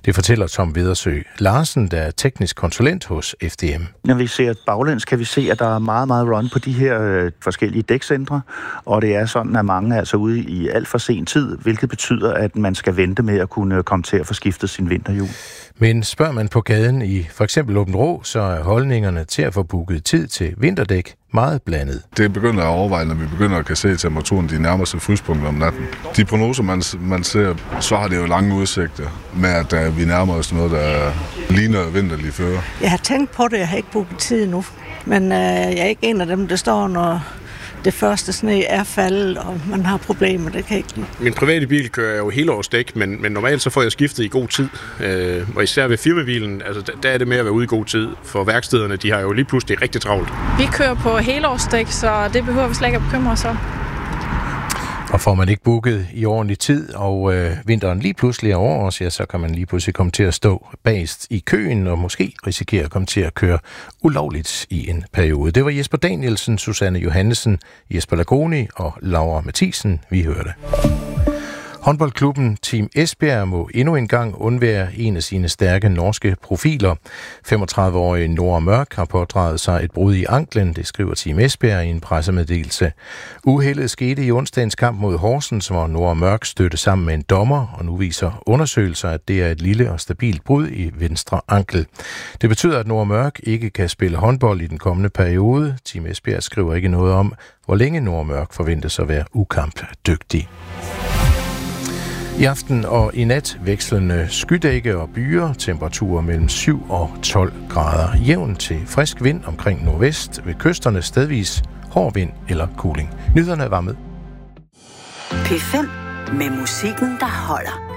Det fortæller Tom Vedersø Larsen, der er teknisk konsulent hos FDM. Når vi ser baglæns, kan vi se, at der er meget, meget run på de her forskellige dækcentre, og det er sådan, at mange er altså ude i alt for sen tid, hvilket betyder, at man skal vente med at kunne komme til at få skiftet sin vinterhjul. Men spørger man på gaden i for eksempel Aabenraa, så er holdningerne til at få booket tid til vinterdæk meget blandet. Det begynder at overveje, når vi begynder at kan se temperaturen de nærmeste fryspunkter om natten. De prognoser, man ser, så har det jo lange udsigter med, at vi nærmer os noget, der ligner vinterlig føre. Jeg har tænkt på det, jeg har ikke booket tid nu, men jeg er ikke en af dem, der står, når det første sne er faldet, og man har problemer, det kan ikke lide. Min private bil kører jo helårsdæk, men normalt så får jeg skiftet i god tid. Og især ved firmabilen, altså der er det med at være ude i god tid, for værkstederne, de har jo lige pludselig rigtig travlt. Vi kører på helårsdæk, så det behøver vi slet ikke at bekymre os om. Og får man ikke booket i ordentlig tid, og vinteren lige pludselig er over os, ja, så kan man lige pludselig komme til at stå bagest i køen, og måske risikere at komme til at køre ulovligt i en periode. Det var Jesper Danielsen, Susanne Johannesen, Jesper Lagoni og Laura Mathisen, vi hørte. Håndboldklubben Team Esbjerg må endnu en gang undvære en af sine stærke norske profiler. 35-årige Nora Mørk har pådraget sig et brud i anklen, det skriver Team Esbjerg i en pressemeddelelse. Uheldet skete i onsdagens kamp mod Horsens, hvor Nora Mørk stødte sammen med en dommer, og nu viser undersøgelser, at det er et lille og stabilt brud i venstre ankel. Det betyder, at Nora Mørk ikke kan spille håndbold i den kommende periode. Team Esbjerg skriver ikke noget om, hvor længe Nora Mørk forventes at være ukampdygtig. I aften og i nat vekslende skydække og byer, temperaturer mellem 7 og 12 grader. Jævn til frisk vind omkring nordvest, ved kysterne stedvis hård vind eller kuling. Nyhederne var med. P5 med musikken, der holder.